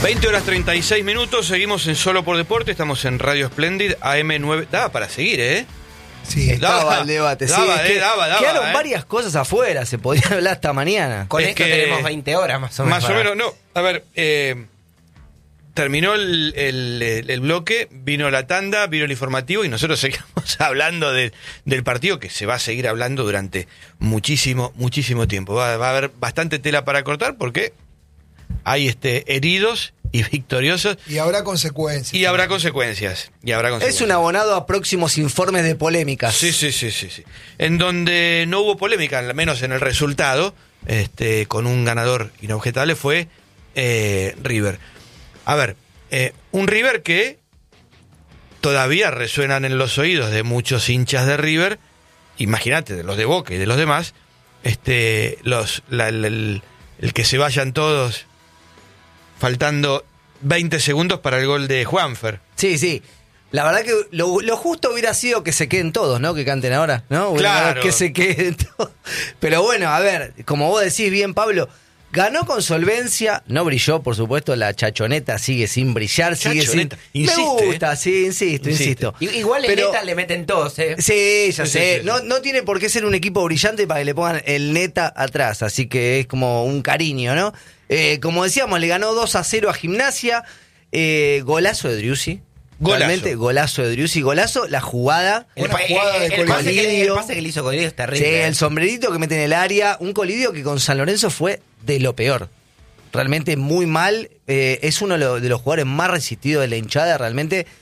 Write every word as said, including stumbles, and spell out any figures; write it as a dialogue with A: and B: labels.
A: veinte horas treinta y seis minutos, seguimos en Solo por Deporte, estamos en Radio Splendid, A M nueve. Daba para seguir, ¿eh?
B: Sí,
C: estaba
A: daba,
C: el debate.
A: daba,
C: sí, es
A: eh,
C: que
A: daba, daba,
C: quedaron
A: eh.
C: varias cosas afuera, se podía hablar hasta mañana.
D: Con
A: Es
D: esto
A: que-
D: tenemos veinte horas más o menos.
A: Más o
D: para-
A: menos, no. A ver, eh, terminó el, el- el- el bloque, vino la tanda, vino el informativo y nosotros seguimos hablando de- del partido que se va a seguir hablando durante muchísimo, muchísimo tiempo. Va, va a haber bastante tela para cortar porque hay este, heridos y victoriosos
B: Y habrá consecuencias.
A: y habrá consecuencias. Y habrá consecuencias.
C: Es un abonado a próximos informes de polémicas.
A: Sí, sí, sí, sí, sí. En donde no hubo polémica, al menos en el resultado, este, con un ganador inobjetable, fue eh, River. A ver, eh, un River que todavía resuenan en los oídos de muchos hinchas de River, imagínate, de los de Boca y de los demás, este, los, la- el, el- el que se vayan todos faltando veinte segundos para el gol de Juanfer.
C: Sí, sí. La verdad que lo, lo justo hubiera sido que se queden todos, ¿no? Que canten ahora, ¿no? Hubiera
A: Claro.
C: ganado Que se queden todos. Pero bueno, a ver, como vos decís bien, Pablo, ganó con solvencia, no brilló, por supuesto, la chachoneta sigue sin brillar, sigue
A: Chachoneta,
C: sin...
A: insiste,
C: Me gusta, sí, insisto,
A: Insiste.
C: insisto.
D: I- Igual en
C: Pero-
D: neta le meten todos, ¿eh?
C: Sí, ya
A: Sí,
C: sé.
A: sí, sí,
C: no,
A: sí.
C: no tiene por qué ser un equipo brillante para que le pongan el neta atrás, así que es como un cariño, ¿no? Eh, como decíamos, le ganó dos a cero a Gimnasia, eh, golazo de Driussi.
A: Golazo.
C: Realmente, golazo de Driussi, golazo, la jugada.
D: El,
B: Buena
D: pa-
B: jugada
D: el-
B: de
D: el pase que, el
C: Colidio.
D: pase que le hizo Colidio es
C: Sí,
D: terrible.
C: el sombrerito que mete en el área, un Colidio que con San Lorenzo fue de lo peor. Realmente muy mal, eh, es uno de los, de los jugadores más resistidos de la hinchada, realmente